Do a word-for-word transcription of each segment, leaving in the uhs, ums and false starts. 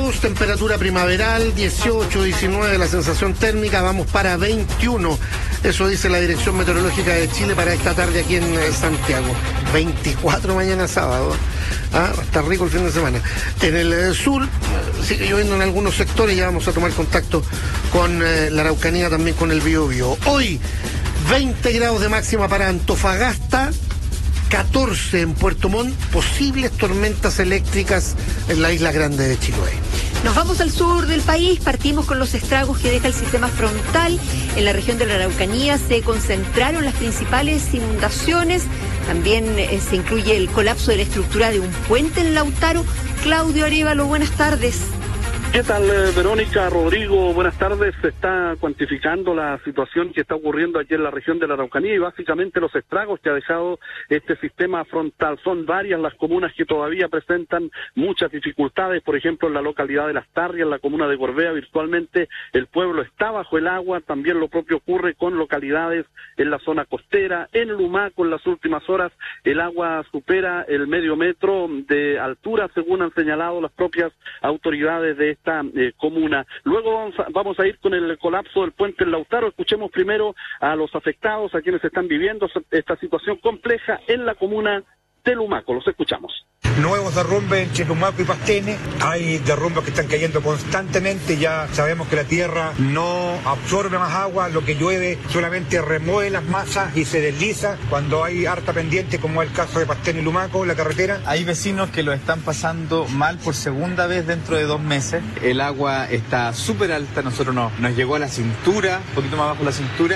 grados, temperatura primaveral, dieciocho, diecinueve la sensación térmica, vamos para veintiuno. Eso dice la Dirección Meteorológica de Chile para esta tarde aquí en eh, Santiago. veinticuatro mañana sábado. Ah, está rico el fin de semana. En el eh, sur, eh, sigue lloviendo en algunos sectores, ya vamos a tomar contacto con eh, la Araucanía, también con el Biobío. Hoy, veinte grados de máxima para Antofagasta, catorce en Puerto Montt, posibles tormentas eléctricas en la isla grande de Chiloé. Nos vamos al sur del país, partimos con los estragos que deja el sistema frontal. En la región de la Araucanía se concentraron las principales inundaciones, también eh, se incluye el colapso de la estructura de un puente en Lautaro. Claudio Arévalo, buenas tardes. ¿Qué tal, Verónica, Rodrigo? Buenas tardes. Se está cuantificando la situación que está ocurriendo aquí en la región de la Araucanía y básicamente los estragos que ha dejado este sistema frontal. Son varias las comunas que todavía presentan muchas dificultades. Por ejemplo, en la localidad de Las Tarrias, en la comuna de Gorbea, virtualmente el pueblo está bajo el agua. También lo propio ocurre con localidades en la zona costera. En Lumaco, en las últimas horas, el agua supera el medio metro de altura, según han señalado las propias autoridades de esta eh, comuna. Luego vamos a, vamos a ir con el colapso del puente en Lautaro. Escuchemos primero a los afectados, a quienes están viviendo esta situación compleja en la comuna de Lumaco. Los escuchamos. Nuevos derrumbes entre Lumaco y Pastene. Hay derrumbes que están cayendo constantemente. Ya sabemos que la tierra no absorbe más agua. Lo que llueve solamente remueve las masas y se desliza. Cuando hay harta pendiente, como es el caso de Pastene y Lumaco, la carretera. Hay vecinos que lo están pasando mal por segunda vez dentro de dos meses. El agua está súper alta. Nosotros no, nos llegó a la cintura, un poquito más abajo de la cintura.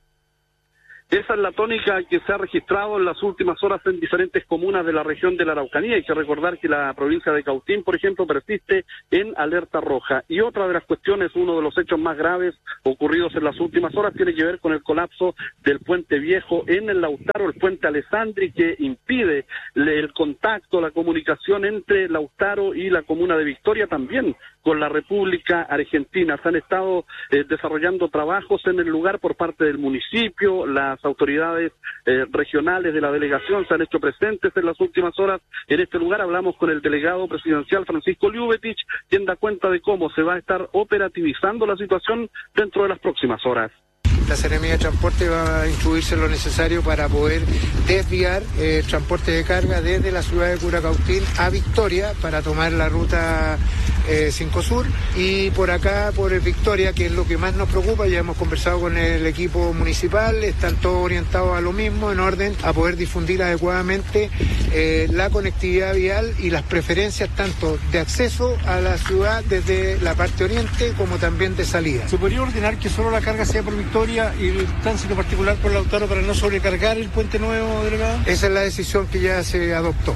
Esa es la tónica que se ha registrado en las últimas horas en diferentes comunas de la región de la Araucanía. Hay que recordar que la provincia de Cautín, por ejemplo, persiste en alerta roja. Y otra de las cuestiones, uno de los hechos más graves ocurridos en las últimas horas, tiene que ver con el colapso del puente viejo en el Lautaro, el puente Alessandri, que impide el contacto, la comunicación entre Lautaro y la comuna de Victoria, también con la República Argentina. Se han estado eh, desarrollando trabajos en el lugar por parte del municipio. Las autoridades eh, regionales de la delegación se han hecho presentes en las últimas horas en este lugar. Hablamos con el delegado presidencial Francisco Liubetich, quien da cuenta de cómo se va a estar operativizando la situación dentro de las próximas horas. La Seremía de Transporte va a incluirse lo necesario para poder desviar el eh, transporte de carga desde la ciudad de Curacautín a Victoria para tomar la ruta eh, cinco Sur, y por acá, por Victoria, que es lo que más nos preocupa. Ya hemos conversado con el equipo municipal, están todos orientados a lo mismo, en orden a poder difundir adecuadamente eh, la conectividad vial y las preferencias tanto de acceso a la ciudad desde la parte oriente como también de salida. ¿Se podría ordenar que solo la carga sea por Victoria y el tránsito particular por Lautaro para no sobrecargar el puente nuevo, delegado? Esa es la decisión que ya se adoptó.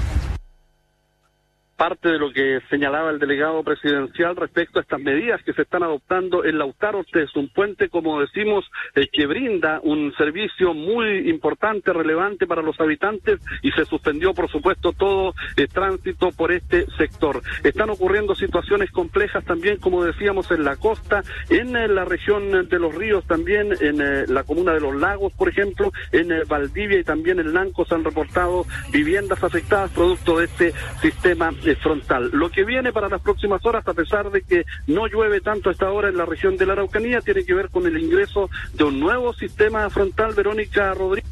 Parte de lo que señalaba el delegado presidencial respecto a estas medidas que se están adoptando en Lautaro. Es un puente, como decimos, eh, que brinda un servicio muy importante, relevante para los habitantes, y se suspendió, por supuesto, todo el tránsito por este sector. Están ocurriendo situaciones complejas también, como decíamos, en la costa, en eh, la región de los ríos también, en eh, la comuna de Los Lagos, por ejemplo, en eh, Valdivia y también en Lanco se han reportado viviendas afectadas producto de este sistema frontal. Lo que viene para las próximas horas, a pesar de que no llueve tanto a esta hora en la región de la Araucanía, tiene que ver con el ingreso de un nuevo sistema frontal. Verónica, Rodríguez.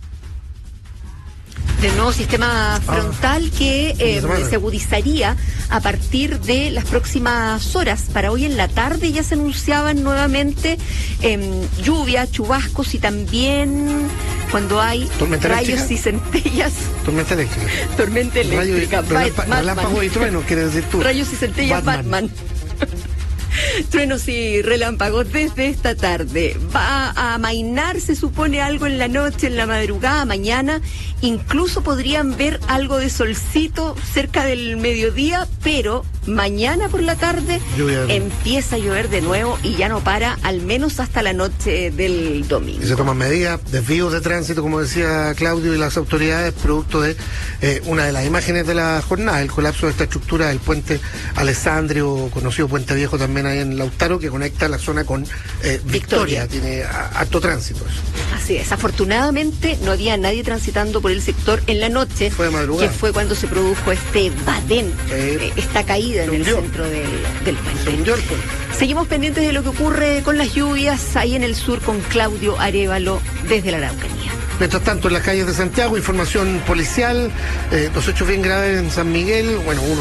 De nuevo sistema frontal que eh, se agudizaría a partir de las próximas horas. Para hoy en la tarde ya se anunciaban nuevamente eh, lluvia, chubascos y también cuando hay ¿Tormenta rayos eléctrica? y centellas. Tormenta eléctrica. Tormenta eléctrica. Rayo, relámpago, relámpago y trueno, quieres decir tú. Rayos y centellas, Batman. Batman. Truenos y relámpagos desde esta tarde. Va a amainar, se supone, algo en la noche, en la madrugada, mañana. Incluso podrían ver algo de solcito cerca del mediodía, pero mañana por la tarde Lluvia. empieza a llover de nuevo y ya no para, al menos hasta la noche del domingo. Y se toman medidas, desvíos de tránsito, como decía Claudio, y las autoridades, producto de eh, una de las imágenes de la jornada, el colapso de esta estructura del puente Alessandri, o conocido Puente Viejo también ahí en Lautaro, que conecta la zona con eh, Victoria. Victoria. Tiene alto tránsito eso. Así es. Afortunadamente no había nadie transitando por el sector en la noche, fue de madrugada, que fue cuando se produjo este badén, sí. eh, esta caída caída en el hundió. centro del, del Se país. hundió el puente. Seguimos pendientes de lo que ocurre con las lluvias ahí en el sur con Claudio Arévalo desde la Araucanía. Mientras tanto, en las calles de Santiago, información policial, eh, dos hechos bien graves en San Miguel. Bueno, uno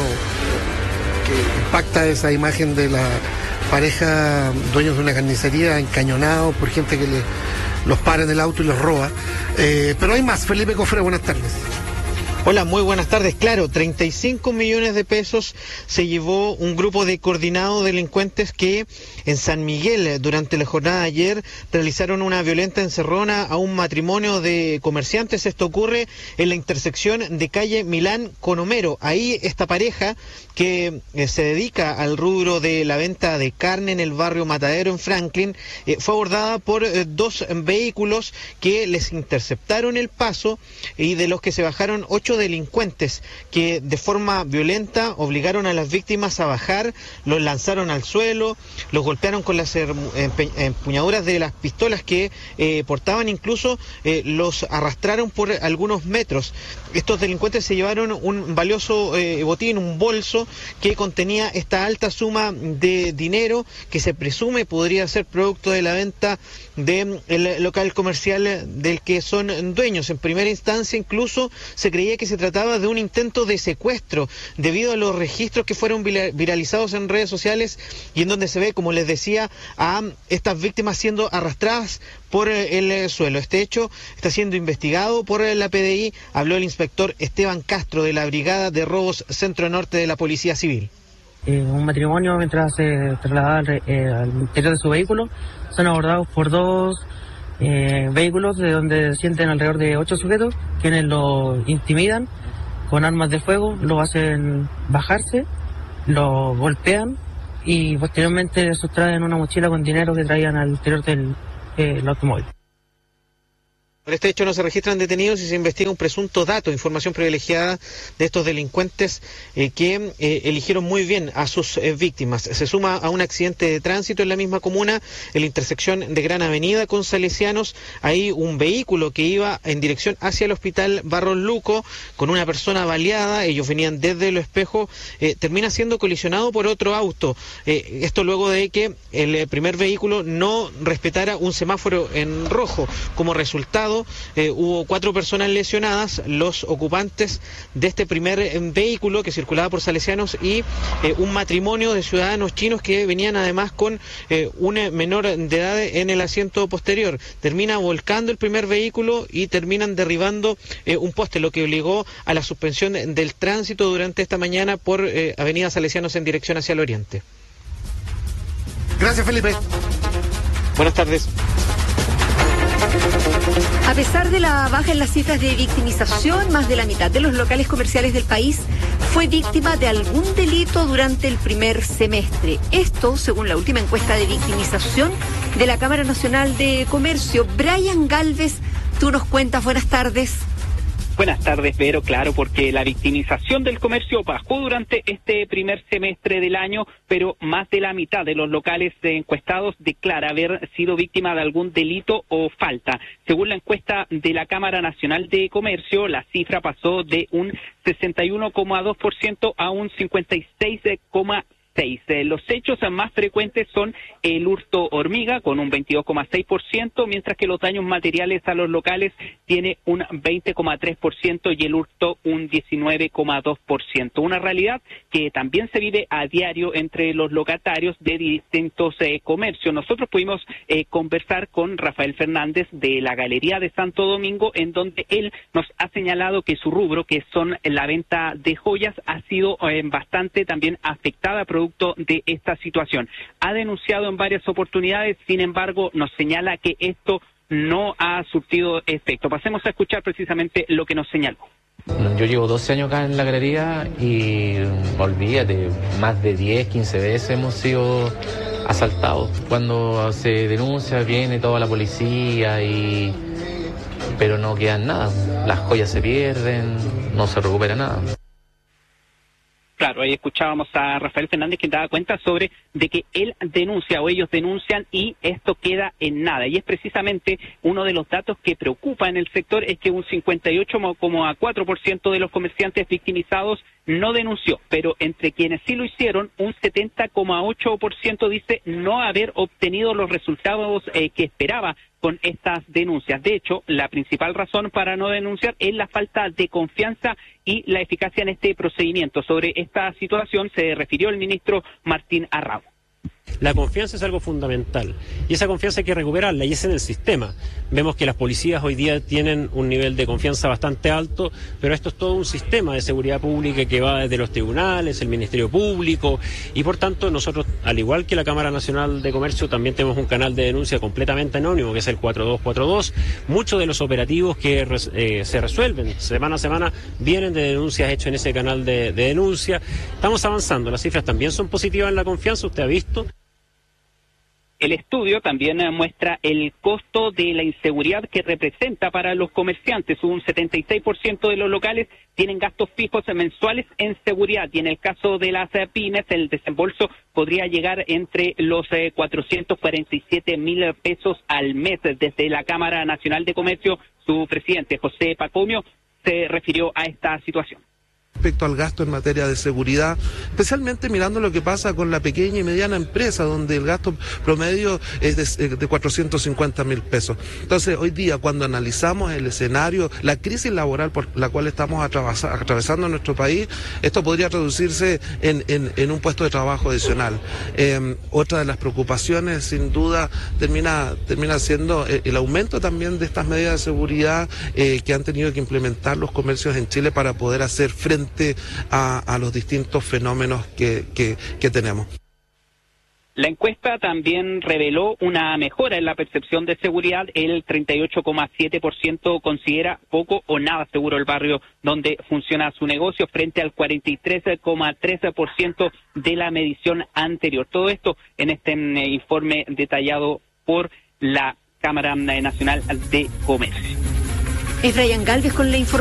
que impacta esa imagen de la pareja dueños de una carnicería encañonados por gente que le, los para en el auto y los roba. Eh, pero hay más. Felipe Cofre, buenas tardes. Hola, muy buenas tardes. Claro, treinta y cinco millones de pesos se llevó un grupo de coordinados delincuentes que en San Miguel, durante la jornada de ayer, realizaron una violenta encerrona a un matrimonio de comerciantes. Esto ocurre en la intersección de calle Milán con Homero. Ahí esta pareja que eh, se dedica al rubro de la venta de carne en el barrio Matadero en Franklin, eh, fue abordada por eh, dos vehículos que les interceptaron el paso y de los que se bajaron ocho delincuentes que de forma violenta obligaron a las víctimas a bajar, los lanzaron al suelo, los golpearon con las empuñaduras de las pistolas que eh, portaban, incluso eh, los arrastraron por algunos metros. Estos delincuentes se llevaron un valioso eh, botín, un bolso que contenía esta alta suma de dinero que se presume podría ser producto de la venta del local comercial del que son dueños. En primera instancia incluso se creía que se trataba de un intento de secuestro debido a los registros que fueron viralizados en redes sociales y en donde se ve, como les decía, a estas víctimas siendo arrastradas por el suelo. Este hecho está siendo investigado por la P D I. Habló el inspector Esteban Castro de la Brigada de Robos Centro Norte de la Policía Civil. Eh, un matrimonio, mientras se trasladaba eh, al interior de su vehículo, son abordados por dos eh, vehículos de donde sienten alrededor de ocho sujetos, quienes lo intimidan con armas de fuego, lo hacen bajarse, lo golpean y posteriormente sustraen una mochila con dinero que traían al interior del eh, automóvil. Por este hecho no se registran detenidos y se investiga un presunto dato, información privilegiada de estos delincuentes eh, que eh, eligieron muy bien a sus eh, víctimas. Se suma a un accidente de tránsito en la misma comuna, en la intersección de Gran Avenida con Salesianos. Hay un vehículo que iba en dirección hacia el hospital Barros Luco con una persona baleada. Ellos venían desde Lo Espejo, eh, termina siendo colisionado por otro auto. Eh, esto luego de que el primer vehículo no respetara un semáforo en rojo. Como resultado, Eh, hubo cuatro personas lesionadas, los ocupantes de este primer eh, vehículo que circulaba por Salesianos y eh, un matrimonio de ciudadanos chinos que venían además con eh, un menor de edad en el asiento posterior. Termina volcando el primer vehículo y terminan derribando eh, un poste, lo que obligó a la suspensión del tránsito durante esta mañana por eh, Avenida Salesianos en dirección hacia el oriente. Gracias, Felipe. Buenas tardes. A pesar de la baja en las cifras de victimización, más de la mitad de los locales comerciales del país fue víctima de algún delito durante el primer semestre. Esto, según la última encuesta de victimización de la Cámara Nacional de Comercio. Brian Galvez, tú nos cuentas. Buenas tardes. Buenas tardes, Vero. Claro, porque la victimización del comercio bajó durante este primer semestre del año, pero más de la mitad de los locales encuestados declara haber sido víctima de algún delito o falta. Según la encuesta de la Cámara Nacional de Comercio, la cifra pasó de un sesenta y uno coma dos por ciento a un cincuenta y seis coma cinco por ciento. Seis. Eh, los hechos más frecuentes son el hurto hormiga con un veintidós coma seis por ciento, mientras que los daños materiales a los locales tiene un veinte coma tres por ciento y el hurto un diecinueve coma dos por ciento. Una realidad que también se vive a diario entre los locatarios de distintos eh, comercios. Nosotros pudimos eh, conversar con Rafael Fernández de la Galería de Santo Domingo, en donde él nos ha señalado que su rubro, que son la venta de joyas, ha sido eh, bastante también afectada producto de esta situación. Ha denunciado en varias oportunidades, sin embargo, nos señala que esto no ha surtido efecto. Pasemos a escuchar precisamente lo que nos señaló. Yo llevo doce años acá en la galería y olvídate, más de diez, quince veces hemos sido asaltados. Cuando se denuncia viene toda la policía y pero no queda nada. Las joyas se pierden, no se recupera nada. Claro, ahí escuchábamos a Rafael Fernández que daba cuenta sobre de que él denuncia o ellos denuncian y esto queda en nada. Y es precisamente uno de los datos que preocupa en el sector, es que un cincuenta y ocho coma cuatro por ciento de los comerciantes victimizados no denunció, pero entre quienes sí lo hicieron, un setenta coma ocho por ciento dice no haber obtenido los resultados eh, que esperaba con estas denuncias. De hecho, la principal razón para no denunciar es la falta de confianza y la eficacia en este procedimiento. Sobre esta situación se refirió el ministro Martín Arrau. La confianza es algo fundamental y esa confianza hay que recuperarla y es en el sistema. Vemos que las policías hoy día tienen un nivel de confianza bastante alto, pero esto es todo un sistema de seguridad pública que va desde los tribunales, el Ministerio Público y por tanto nosotros, al igual que la Cámara Nacional de Comercio, también tenemos un canal de denuncia completamente anónimo que es el cuatro dos cuatro dos. Muchos de los operativos que eh, se resuelven semana a semana vienen de denuncias hechas en ese canal de, de denuncia. Estamos avanzando, las cifras también son positivas en la confianza, usted ha visto. El estudio también muestra el costo de la inseguridad que representa para los comerciantes. Un setenta y seis por ciento de los locales tienen gastos fijos mensuales en seguridad y en el caso de las pymes el desembolso podría llegar entre los eh, cuatrocientos cuarenta y siete mil pesos al mes. Desde la Cámara Nacional de Comercio, su presidente José Pacomio se refirió a esta situación. Respecto al gasto en materia de seguridad, especialmente mirando lo que pasa con la pequeña y mediana empresa, donde el gasto promedio es de, de cuatrocientos cincuenta mil pesos. Entonces, hoy día, cuando analizamos el escenario, la crisis laboral por la cual estamos atravesando en nuestro país, esto podría traducirse en, en, en un puesto de trabajo adicional. Eh, otra de las preocupaciones, sin duda, termina, termina siendo el aumento también de estas medidas de seguridad eh, que han tenido que implementar los comercios en Chile para poder hacer frente A, a los distintos fenómenos que, que, que tenemos. La encuesta también reveló una mejora en la percepción de seguridad. El treinta y ocho coma siete por ciento considera poco o nada seguro el barrio donde funciona su negocio, frente al cuarenta y tres coma tres por ciento de la medición anterior. Todo esto en este eh, informe detallado por la Cámara Nacional de Comercio. Es Brian Galvez con la información.